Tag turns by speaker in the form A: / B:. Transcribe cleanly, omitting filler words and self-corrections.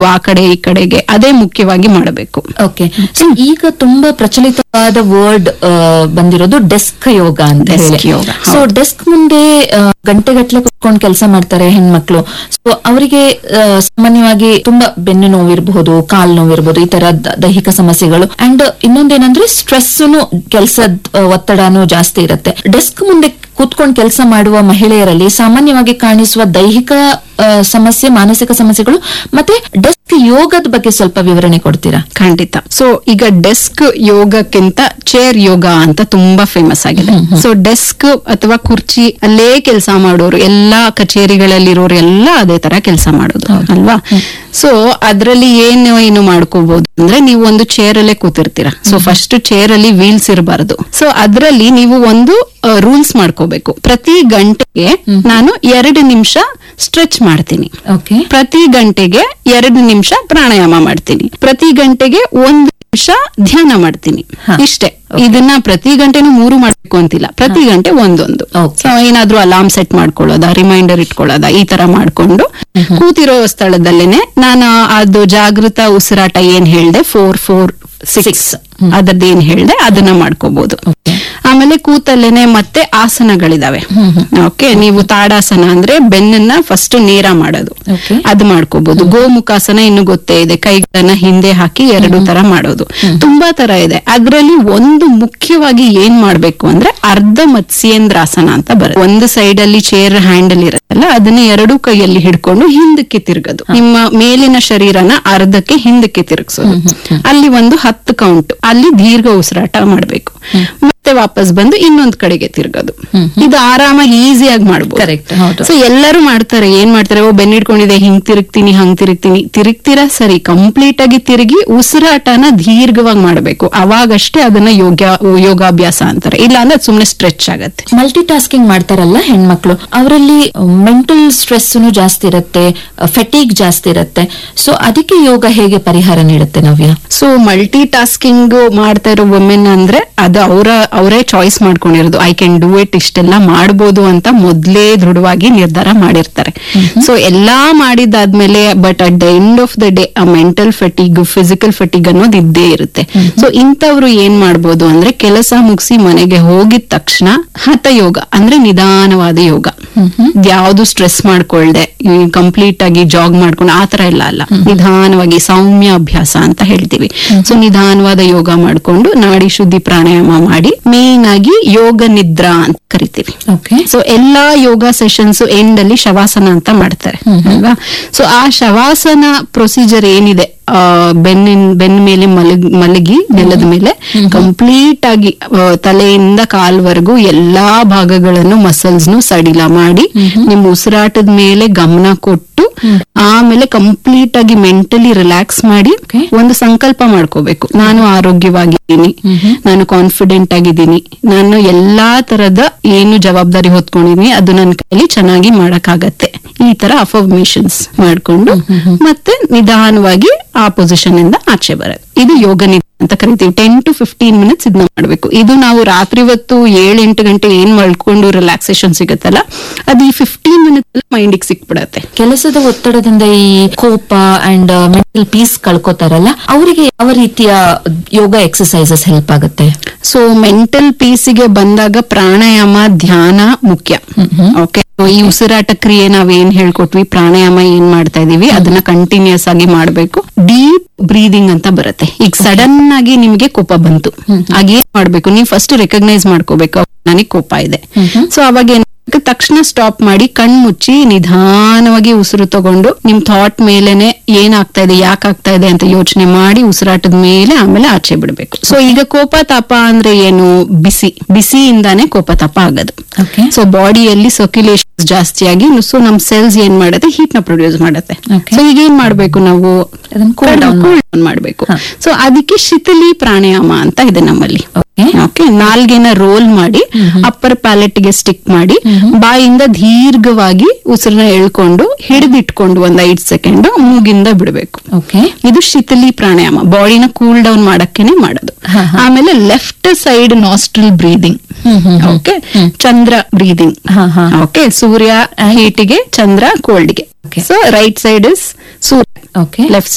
A: ಆ ಕಡೆ ಈ ಕಡೆಗೆ, ಅದೇ ಮುಖ್ಯವಾಗಿ ಮಾಡಬೇಕು.
B: ಓಕೆ. ಸೊ ಈಗ ತುಂಬಾ ಪ್ರಚಲಿತವಾದ ವರ್ಡ್ ಬಂದಿರೋದು ಡೆಸ್ಕ್ ಯೋಗ ಅಂತ ಹೇಳಿ. ಸೊ ಡೆಸ್ಕ್ ಮುಂದೆ ಗಂಟೆಗಟ್ಟಲೆ ಕುತ್ಕೊಂಡು ಕೆಲಸ ಮಾಡ್ತಾರೆ ಹೆಣ್ಮಕ್ಳು. ಸೊ ಅವರಿಗೆ ಸಾಮಾನ್ಯವಾಗಿ ತುಂಬಾ ಬೆನ್ನು ನೋವಿರಬಹುದು, ಕಾಲ್ ನೋವಿರಬಹುದು, ಈ ತರ ದೈಹಿಕ ಸಮಸ್ಯೆಗಳು. ಅಂಡ್ ಇನ್ನೊಂದೇನಂದ್ರೆ ಸ್ಟ್ರೆಸ್, ಕೆಲಸದ ಒತ್ತಡನೂ ಜಾಸ್ತಿ ಇರುತ್ತೆ. ಡೆಸ್ಕ್ ಮುಂದೆ ಕೂತ್ಕೊಂಡು ಕೆಲಸ ಮಾಡುವ ಮಹಿಳೆಯರಲ್ಲಿ ಸಾಮಾನ್ಯವಾಗಿ ಕಾಣಿಸುವ ದೈಹಿಕ ಸಮಸ್ಯೆ, ಮಾನಸಿಕ ಸಮಸ್ಯೆಗಳು ಮತ್ತೆ ಡೆಸ್ಕ್ ಯೋಗದ ಬಗ್ಗೆ ಸ್ವಲ್ಪ ವಿವರಣೆ ಕೊಡ್ತೀರಾ?
A: ಖಂಡಿತ. ಸೊ ಈಗ ಡೆಸ್ಕ್ ಯೋಗಕ್ಕಿಂತ ಚೇರ್ ಯೋಗ ಅಂತ ತುಂಬಾ ಫೇಮಸ್ ಆಗಿದೆ. ಸೊ ಡೆಸ್ಕ್ ಅಥವಾ ಕುರ್ಚಿ ಅಲ್ಲೇ ಕೆಲಸ ಮಾಡೋರು, ಎಲ್ಲಾ ಕಚೇರಿಗಳಲ್ಲಿರೋರು ಎಲ್ಲ ಅದೇ ತರ ಕೆಲಸ ಮಾಡೋದು ಅಲ್ವಾ. ಸೊ ಅದ್ರಲ್ಲಿ ಏನು ಮಾಡ್ಕೋಬಹುದು ಅಂದ್ರೆ, ನೀವು ಒಂದು ಚೇರ್ ಅಲ್ಲೇ ಕೂತಿರ್ತೀರಾ. ಸೊ ಫಸ್ಟ್ ಚೇರ್ ಅಲ್ಲಿ ವೀಲ್ಸ್ ಇರಬಾರದು. ಸೊ ಅದ್ರಲ್ಲಿ ನೀವು ಒಂದು ರೂಲ್ಸ್ ಮಾಡ್ಕೋಬೇಕು. ಪ್ರತಿ ಗಂಟೆಗೆ ನಾನು 2 ನಿಮಿಷ ಸ್ಟ್ರೆಚ್ ಮಾಡ್ತೀನಿ, ಪ್ರತಿ ಗಂಟೆಗೆ 2 ನಿಮಿಷ ಪ್ರಾಣಾಯಾಮ ಮಾಡ್ತೀನಿ, ಪ್ರತಿ ಗಂಟೆಗೆ 1 ನಿಮಿಷ ಧ್ಯಾನ ಮಾಡ್ತೀನಿ. ಇಷ್ಟೇ. ಇದನ್ನ ಪ್ರತಿ ಗಂಟೆನೂ 3 ಮಾಡ್ಬೇಕು ಅಂತಿಲ್ಲ, ಪ್ರತಿ ಗಂಟೆ ಒಂದೊಂದು. ಏನಾದ್ರೂ ಅಲಾರ್ಮ್ ಸೆಟ್ ಮಾಡ್ಕೊಳ್ಳೋದ, ರಿಮೈಂಡರ್ ಇಟ್ಕೊಳ್ಳೋದ, ಈ ತರ ಮಾಡ್ಕೊಂಡು ಕೂತಿರೋ ಸ್ಥಳದಲ್ಲೇನೆ ನಾನು ಅದು ಜಾಗೃತ ಉಸಿರಾಟ ಏನ್ ಹೇಳ್ದೆ 4-4-6 ಅದರದ್ದು ಏನ್ ಹೇಳ್ದೆ ಅದನ್ನ ಮಾಡ್ಕೋಬಹುದು. ಆಮೇಲೆ ಕೂತಲ್ಲೇನೆ ಮತ್ತೆ ಆಸನಗಳಿದಾವೆ. ಓಕೆ, ನೀವು ತಾಡಾಸನ ಅಂದ್ರೆ ಬೆನ್ನನ್ನ ಫಸ್ಟ್ ನೇರ ಮಾಡೋದು, ಅದು ಮಾಡ್ಕೋಬಹುದು. ಗೋಮುಖಾಸನ ಇನ್ನು ಗೊತ್ತೇ ಇದೆ, ಕೈಗಳನ್ನ ಹಿಂದೆ ಹಾಕಿ 2 ತರ ಮಾಡೋದು. ತುಂಬಾ ತರ ಇದೆ. ಅದ್ರಲ್ಲಿ ಒಂದು ಮುಖ್ಯವಾಗಿ ಏನ್ ಮಾಡ್ಬೇಕು ಅಂದ್ರೆ ಅರ್ಧ ಮತ್ಸ್ಯೇಂದ್ರಾಸನ ಅಂತ ಬರುತ್ತೆ. ಒಂದು ಸೈಡ್ ಅಲ್ಲಿ ಚೇರ್ ಹ್ಯಾಂಡಲ್ ಇರುತ್ತಲ್ಲ, ಅದನ್ನ 2 ಕೈಯಲ್ಲಿ ಹಿಡ್ಕೊಂಡು ಹಿಂದಕ್ಕೆ ತಿರುಗೋದು. ನಿಮ್ಮ ಮೇಲಿನ ಶರೀರನ ಅರ್ಧಕ್ಕೆ ಹಿಂದಕ್ಕೆ ತಿರುಗಿಸೋದು. ಅಲ್ಲಿ ಒಂದು 10 ಕೌಂಟ್, ಅಲ್ಲಿ ದೀರ್ಘ ಉಸಿರಾಟ ಮಾಡ್ಬೇಕು. ಮತ್ತೆ ವಾಪಸ್ ಬಂದು ಇನ್ನೊಂದ್ ಕಡೆಗೆ ತಿರ್ಗೋದು. ಇದು ಆರಾಮಾಗಿ ಈಸಿಯಾಗಿ ಮಾಡ್ಬೋದು. ಸೊ ಎಲ್ಲರೂ ಮಾಡ್ತಾರೆ. ಏನ್ ಮಾಡ್ತಾರೆ, ಬೆನ್ನಿಡ್ಕೊಂಡಿದೆ, ಹಿಂಗ್ ತಿರುಗ್ತೀನಿ, ಹಂಗ್ ತಿರುಗ್ತೀರಾ ಸರಿ, ಕಂಪ್ಲೀಟ್ ಆಗಿ ತಿರುಗಿ ಉಸಿರಾಟನ ದೀರ್ಘವಾಗಿ ಮಾಡ್ಬೇಕು. ಅವಾಗಷ್ಟೇ ಅದನ್ನ ಯೋಗಾಭ್ಯಾಸ ಅಂತಾರೆ. ಇಲ್ಲ ಅಂದ್ರೆ ಸುಮ್ನೆ ಸ್ಟ್ರೆಚ್ ಆಗತ್ತೆ.
B: ಮಲ್ಟಿ ಟಾಸ್ಕಿಂಗ್ ಮಾಡ್ತಾರಲ್ಲ ಹೆಣ್ಮಕ್ಳು, ಅವರಲ್ಲಿ ಮೆಂಟಲ್ ಸ್ಟ್ರೆಸ್ ಜಾಸ್ತಿ ಇರುತ್ತೆ, ಫೆಟೀಗ್ ಜಾಸ್ತಿ ಇರುತ್ತೆ. ಸೊ ಅದಕ್ಕೆ ಯೋಗ ಹೇಗೆ ಪರಿಹಾರ ನೀಡುತ್ತೆ ನವ್ಯ?
A: ಸೊ ಮಲ್ಟಿ ಟಾಸ್ಕಿಂಗ್ ಮಾಡ್ತಾ ಇರೋ ವುಮೆನ್ ಅಂದ್ರೆ ಅದು ಅವರೇ ಚಾಯ್ಸ್ ಮಾಡ್ಕೊಂಡಿರೋದು. ಐ ಕ್ಯಾನ್ ಡೂ ಇಟ್, ಇಷ್ಟೆಲ್ಲ ಮಾಡ್ಬೋದು ಅಂತ ಮೊದ್ಲೇ ದೃಢವಾಗಿ ನಿರ್ಧಾರ ಮಾಡಿರ್ತಾರೆ. ಸೊ ಎಲ್ಲಾ ಮಾಡಿದಾದ್ಮೇಲೆ but at the end of the day ಆ ಮೆಂಟಲ್ ಫೆಟಿಗ್, ಫಿಸಿಕಲ್ ಫೆಟಿಗ್ ಅನ್ನೋದು ಇದ್ದೇ ಇರುತ್ತೆ. ಸೊ ಇಂಥವ್ರು ಏನ್ ಮಾಡ್ಬೋದು ಅಂದ್ರೆ, ಕೆಲಸ ಮುಗಿಸಿ ಮನೆಗೆ ಹೋಗಿದ ತಕ್ಷಣ ಹಠಯೋಗ ಅಂದ್ರೆ ನಿಧಾನವಾದ ಯೋಗ, ಯಾವ್ದು ಸ್ಟ್ರೆಸ್ ಮಾಡ್ಕೊಳ್ದೆ ಕಂಪ್ಲೀಟ್ ಆಗಿ ಜಾಗ್ ಮಾಡ್ಕೊಂಡು ಆತರ ಎಲ್ಲ ಅಲ್ಲ, ನಿಧಾನವಾಗಿ ಸೌಮ್ಯ ಅಭ್ಯಾಸ ಅಂತ ಹೇಳ್ತೀವಿ. ಸೊ ನಿಧಾನವಾದ ಯೋಗ ಮಾಡ್ಕೊಂಡು ನಾಡಿ ಶುದ್ಧಿ ಪ್ರಾಣಾಯಾಮ ಮಾಡಿ, ಮೇನ್ ಆಗಿ ಯೋಗ ನಿದ್ರಾ ಅಂತ ಕರಿತೀವಿ. ಸೊ ಎಲ್ಲಾ ಯೋಗ ಸೆಷನ್ಸ್ ಎಂಡ್ ಅಲ್ಲಿ ಶವಾಸನ ಅಂತ ಮಾಡ್ತಾರೆ ಅಲ್ವಾ. ಸೊ ಆ ಶವಾಸನ ಪ್ರೊಸೀಜರ್ ಏನಿದೆ, ಬೆನ್ನ ಮೇಲೆ ಮಲಗಿ ನೆಲದ ಮೇಲೆ ಕಂಪ್ಲೀಟ್ ಆಗಿ ತಲೆಯಿಂದ ಕಾಲ್ವರೆಗೂ ಎಲ್ಲಾ ಭಾಗಗಳನ್ನು ಮಸಲ್ಸ್ ಸಡಿಲ ಮಾಡಿ, ನಿಮ್ ಉಸಿರಾಟದ ಮೇಲೆ ಗಮನ ಕೊಟ್ಟು, ಆಮೇಲೆ ಕಂಪ್ಲೀಟ್ ಆಗಿ ಮೆಂಟಲಿ ರಿಲ್ಯಾಕ್ಸ್ ಮಾಡಿ ಒಂದು ಸಂಕಲ್ಪ ಮಾಡ್ಕೋಬೇಕು. ನಾನು ಆರೋಗ್ಯವಾಗಿದ್ದೀನಿ, ನಾನು ಕಾನ್ಫಿಡೆಂಟ್ ಆಗಿದ್ದೀನಿ, ನಾನು ಎಲ್ಲಾ ತರದ ಏನು ಜವಾಬ್ದಾರಿ ಹೊತ್ಕೊಂಡಿದೀನಿ ಅದು ನನ್ನ ಕೈಲಿ ಚೆನ್ನಾಗಿ ಮಾಡಕ್ಕಾಗತ್ತೆ. ಈ ತರ ಅಫರ್ಮೇಷನ್ಸ್ ಮಾಡ್ಕೊಂಡು ಮತ್ತೆ ನಿಧಾನವಾಗಿ ಆ ಪೊಸಿಷನ್ ಇಂದ ಆಚೆ ಬರೋದು. ಇದು ಯೋಗ ನಿದ್ರಾ ಅಂತ ಕರಿತೀವಿ. 10 to 15 minutes ಇದನ್ನ ಮಾಡ್ಬೇಕು. ಇದು ನಾವು ರಾತ್ರಿ ಹೊತ್ತು 7-8 ಗಂಟೆ ಏನ್ ಮಾಡ್ಕೊಂಡು ರಿಲ್ಯಾಕ್ಸೇಷನ್ ಸಿಗುತ್ತಲ್ಲ, ಅದು ಈ 15 minutes ಮೈಂಡಿಗೆ ಸಿಕ್ಬಿಡತ್ತೆ.
B: ಕೆಲಸದ ಒತ್ತಡದಿಂದ ಈ ಕೋಪ ಅಂಡ್ ಮೆಂಟಲ್ ಪೀಸ್ ಕಳ್ಕೊತಾರಲ್ಲ, ಅವರಿಗೆ ಯಾವ ರೀತಿಯ ಯೋಗ ಎಕ್ಸರ್ಸೈಸಸ್ ಹೆಲ್ಪ್ ಆಗುತ್ತೆ?
A: ಸೊ ಮೆಂಟಲ್ ಪೀಸಿಗೆ ಬಂದಾಗ ಪ್ರಾಣಾಯಾಮ, ಧ್ಯಾನ ಮುಖ್ಯ. ಓಕೆ, ಈ ಉಸಿರಾಟ ಕ್ರಿಯೆ ನಾವೇನ್ ಹೇಳ್ಕೊಟ್ವಿ, ಪ್ರಾಣಾಯಾಮ ಏನ್ ಮಾಡ್ತಾ ಇದೀವಿ ಅದನ್ನ ಕಂಟಿನ್ಯೂಸ್ ಆಗಿ ಮಾಡ್ಬೇಕು. ಡೀಪ್ ಬ್ರೀದಿಂಗ್ ಅಂತ ಬರುತ್ತೆ. ಈಗ ಸಡನ್ ಆಗಿ ನಿಮ್ಗೆ ಕೋಪ ಬಂತು, ಆಗೇನ್ ಮಾಡ್ಬೇಕು, ನೀವು ಫಸ್ಟ್ ರೆಕಗ್ನೈಸ್ ಮಾಡ್ಕೋಬೇಕು ನನಗೆ ಕೋಪ ಇದೆ. ಸೊ ಅವಾಗ ತಕ್ಷಣ ಸ್ಟಾಪ್ ಮಾಡಿ ಕಣ್ ಮುಚ್ಚಿ ನಿಧಾನವಾಗಿ ಉಸಿರು ತಗೊಂಡು ನಿಮ್ ಥಾಟ್ ಮೇಲೆನೆ ಏನಾಗ್ತಾ ಇದೆ, ಯಾಕಾಗ್ತಾ ಇದೆ ಅಂತ ಯೋಚನೆ ಮಾಡಿ ಉಸಿರಾಟದ ಮೇಲೆ ಆಮೇಲೆ ಆಚೆ ಬಿಡ್ಬೇಕು. ಸೊ ಈಗ ಕೋಪ ತಾಪ ಅಂದ್ರೆ ಏನು, ಬಿಸಿಯಿಂದಾನೆ ಕೋಪ ತಾಪ ಆಗೋದು. ಸೊ ಬಾಡಿಯಲ್ಲಿ ಸರ್ಕ್ಯುಲೇಷನ್ ಜಾಸ್ತಿ ಆಗಿ ಸೊ ನಮ್ ಸೆಲ್ಸ್ ಏನ್ ಮಾಡುತ್ತೆ, ಹೀಟ್ ನ ಪ್ರೊಡ್ಯೂಸ್ ಮಾಡುತ್ತೆ. ಸೊ ಈಗ ಏನ್ ಮಾಡ್ಬೇಕು, ನಾವು ಕೂಲ್ ಡೌನ್ ಮಾಡ್ಬೇಕು. ಸೊ ಅದಕ್ಕೆ ಶಿಥಿಲಿ ಪ್ರಾಣಾಯಾಮ ಅಂತ ಇದೆ ನಮ್ಮಲ್ಲಿ. ಓಕೆ, ನಾಲ್ಗೆನ ರೋಲ್ ಮಾಡಿ ಅಪ್ಪರ್ ಪ್ಯಾಲೆಟ್ ಗೆ ಸ್ಟಿಕ್ ಮಾಡಿ ಬಾಯಿಂದ ದೀರ್ಘವಾಗಿ ಉಸಿರನ್ನ ಎಳ್ಕೊಂಡು ಹಿಡಿದಿಟ್ಕೊಂಡು 5 ಸೆಕೆಂಡ್ ಮೂಗಿಂದ ಬಿಡಬೇಕು. ಇದು ಶಿಥಿಲಿ ಪ್ರಾಣಾಯಾಮ, ಬಾಡಿನ ಕೂಲ್ ಡೌನ್ ಮಾಡಕ್ಕೇನೆ ಮಾಡೋದು. ಆಮೇಲೆ left side nostril breathing, okay, Chandra breathing. Okay, Surya ಹೀಟಿಗೆ, Chandra ಕೋಲ್ಡ್ಗೆ. So right side is Surya, left